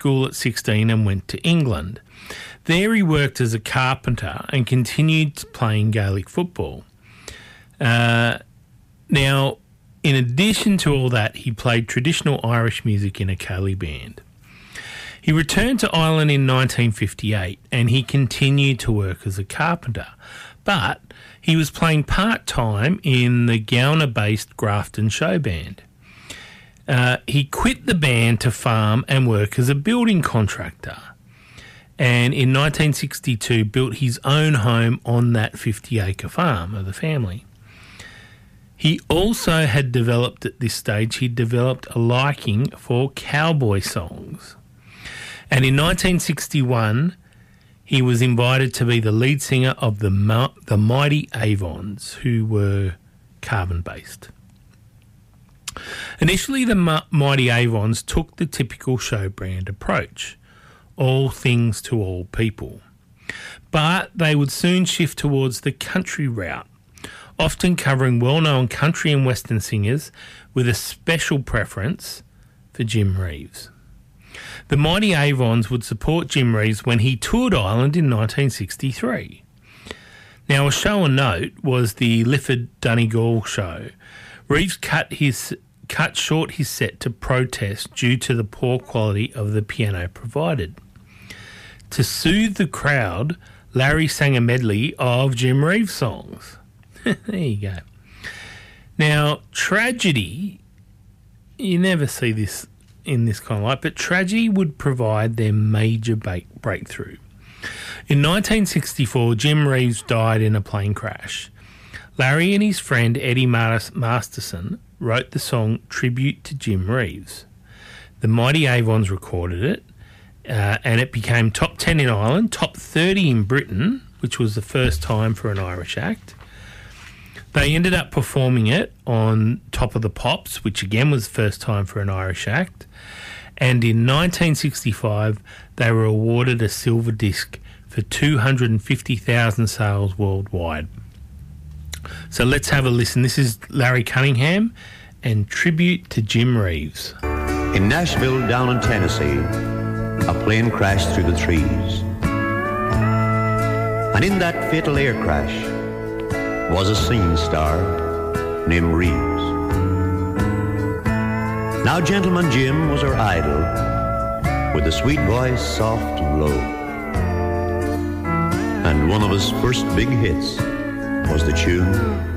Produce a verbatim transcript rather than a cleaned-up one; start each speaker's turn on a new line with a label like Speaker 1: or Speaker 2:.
Speaker 1: school at sixteen and went to England. There he worked as a carpenter and continued playing Gaelic football. Uh, now, in addition to all that, he played traditional Irish music in a Cayley band. He returned to Ireland in nineteen fifty-eight and he continued to work as a carpenter, but he was playing part-time in the Gowna-based Grafton Show Band. Uh, he quit the band to farm and work as a building contractor, and in nineteen sixty-two built his own home on that fifty-acre farm of the family. He also had developed, at this stage, he developed a liking for cowboy songs. And in nineteen sixty-one, he was invited to be the lead singer of the the Mighty Avons, who were Cavan-based. Initially, the Mighty Avons took the typical show brand approach, all things to all people. But they would soon shift towards the country route, often covering well-known country and western singers with a special preference for Jim Reeves. The Mighty Avons would support Jim Reeves when he toured Ireland in nineteen sixty-three. Now, a show of note was the Lifford Donegal show. Reeves cut his cut short his set to protest due to the poor quality of the piano provided. To soothe the crowd, Larry sang a medley of Jim Reeves songs. There you go. Now, tragedy, you never see this in this kind of light, but tragedy would provide their major ba- breakthrough. In nineteen sixty-four, Jim Reeves died in a plane crash. Larry and his friend Eddie Masterson wrote the song Tribute to Jim Reeves. The Mighty Avons recorded it, uh, and it became top ten in Ireland, top thirty in Britain, which was the first time for an Irish act. They ended up performing it on Top of the Pops, which again was the first time for an Irish act. And in nineteen sixty-five, they were awarded a silver disc for two hundred fifty thousand sales worldwide. So let's have a listen. This is Larry Cunningham and Tribute to Jim Reeves.
Speaker 2: In Nashville, down in Tennessee, a plane crashed through the trees. And in that fatal air crash was a singing star named Reeves. Now Gentleman Jim was our idol, with a sweet voice soft and low. And one of his first big hits was the tune